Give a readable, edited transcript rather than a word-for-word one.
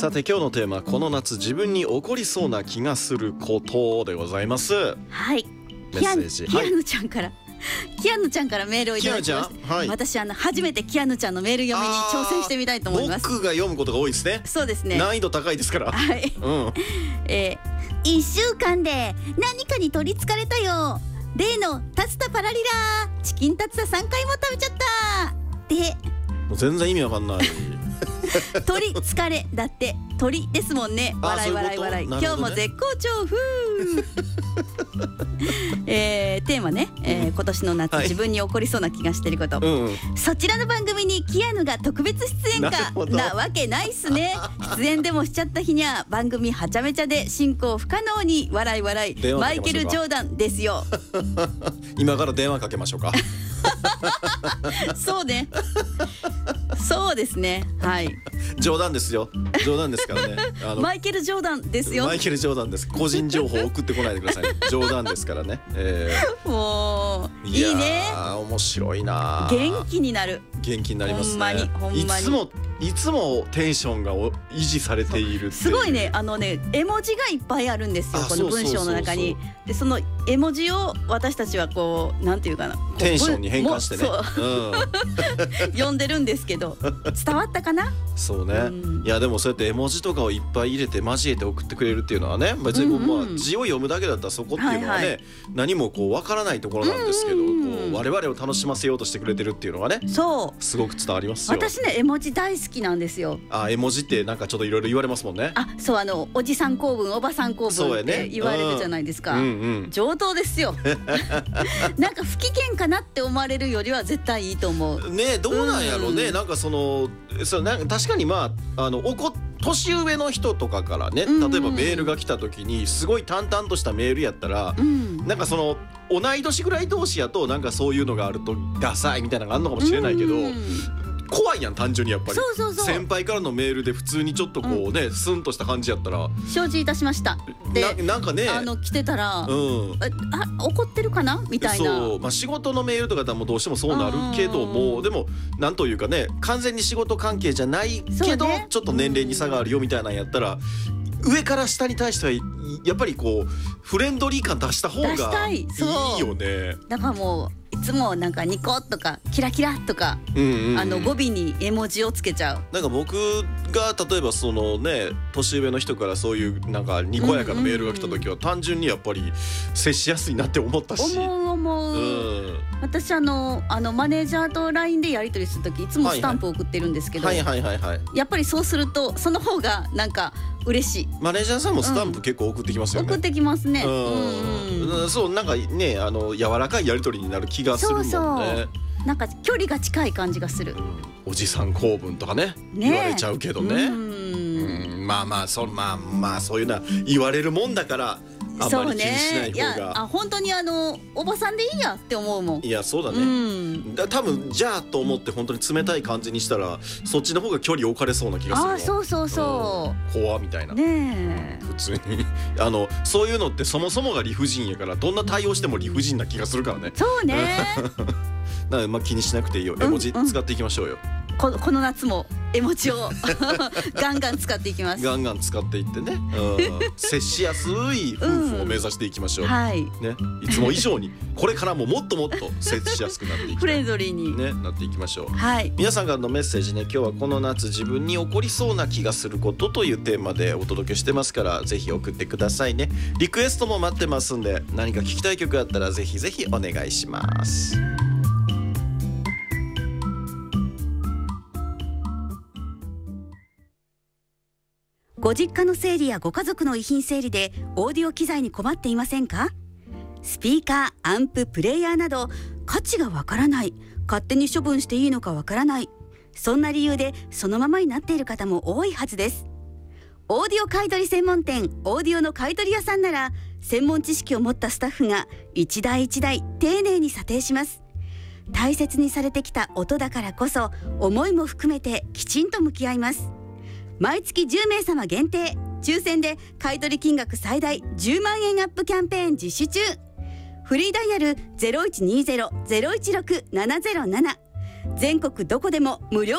さて今日のテーマ、この夏自分に起こりそうな気がすることでございます。 はい、 メッセージ、 キアヌちゃんから、キアヌちゃんからメールをいただきました。 はい、 私初めてキアヌちゃんのメール読みに挑戦してみたいと思います。 僕が読むことが多いですね。 そうですね、 難易度高いですから。 はい、1週間で何かに取りつかれたよ。例のタツタパラリラチキンタツタ3回も食べちゃったで、 もう全然意味わかんない取りつかれだって鳥ですもんね。笑い笑い笑い、今日も絶好調ふテーマね、今年の夏、自分に起こりそうな気がしてること、そちらの番組にキアヌが特別出演か なわけないっすね。出演でもしちゃった日には番組はちゃめちゃで進行不可能に笑い笑い、マイケル・ジョーダンですよ今から電話かけましょうかそうねそうですね、はい、 冗談ですよ、冗談ですからねマイケル・ジョーダンですよ。 マイケル・ジョーダンです。個人情報送ってこないでください、ね、冗談ですからね、 もういいね、 面白いな、 元気になる、 元気になりますね。 ほんまにほんまにいつもテンションが維持されているっていう。 すごいね、絵文字がいっぱいあるんですよ、この文章の中に。でその絵文字を私たちはこうなんていうかな、 テンションに変換してね、 読んでるんですけど、伝わったかな。 そうね、いやでもそうやって絵文字とかをいっぱい入れて交えて送ってくれるっていうのはね、別にまあ字を読むだけだったらそこっていうのはね、何もこうわからないところなんですけど、こう我々を楽しませようとしてくれてるっていうのがね、そうすごく伝わりますよ。 私ね、絵文字大好きなんですよ。 絵文字ってなんかちょっといろいろ言われますもんね。 そう、おじさん公文おばさん公文って言われるじゃないですか。上等ですよなんか不機嫌かなって思われるよりは絶対いいと思うね。どうなんやろうね、なんかなんか確かに年上の人とかからね、例えばメールが来た時にすごい淡々としたメールやったら、なんか同い年ぐらい同士やとなんかそういうのがあるとダサいみたいなのがあるのかもしれないけど、怖いやん、単純にやっぱり。先輩からのメールで普通にちょっとこうね、スンとした感じやったら承知いたしましたで、なんかね来てたら、怒ってるかなみたいな。 そう、仕事のメールとかだとどうしてもそうなるけども、でもなんというかね、完全に仕事関係じゃないけど、ちょっと年齢に差があるよみたいなんやったら、上から下に対してはやっぱりこうフレンドリー感出した方がいいよね。 だからもういつもなんかニコとかキラキラとか、語尾に絵文字をつけちゃう。 なんか僕が例えば年上の人からそういうなんかにこやかなメールが来た時は、単純にやっぱり接しやすいなって思ったし。 思う。私マネージャーと LINE でやり取りする時いつもスタンプを送ってるんですけど、やっぱりそうするとその方がなんか嬉しい。 マネージャーさんもスタンプ結構送ってきますよね。 送ってきますね。 そう、なんかね、柔らかいやり取りになる気がするもんね。 なんか距離が近い感じがする。 おじさん公文とかね言われちゃうけどね。そういうのは言われるもんだからあんまり気にしない方が。 本当におばさんでいいやって思うもん。 いや、そうだね。多分じゃあと思って本当に冷たい感じにしたら、そっちの方が距離置かれそうな気がする。怖みたいな。普通にそういうのってそもそもが理不尽やから、どんな対応しても理不尽な気がするからね。 そうねなので気にしなくていいよ。絵文字使っていきましょうよ。 この夏も絵文字をガンガン使っていきます。 ガンガン使っていってね、接しやすい夫婦を目指していきましょう。いつも以上にこれからももっともっと接しやすくなっていきフレンドリーに、 なっていきましょう。皆さんからのメッセージね、今日はこの夏自分に起こりそうな気がすることというテーマでお届けしてますから、ぜひ送ってくださいね。リクエストも待ってますんで、何か聞きたい曲あったらぜひぜひお願いします。 ご実家の整理やご家族の遺品整理でオーディオ機材に困っていませんか？スピーカー、アンプ、プレイヤーなど価値がわからない、勝手に処分していいのかわからない、そんな理由でそのままになっている方も多いはずです。オーディオ買取専門店オーディオの買取屋さんなら、専門知識を持ったスタッフが一台一台丁寧に査定します。大切にされてきた音だからこそ、思いも含めてきちんと向き合います。毎月10名様限定、抽選で買取金額最大10万円アップキャンペーン実施中。フリーダイヤル 0120-016-707、 全国どこでも無料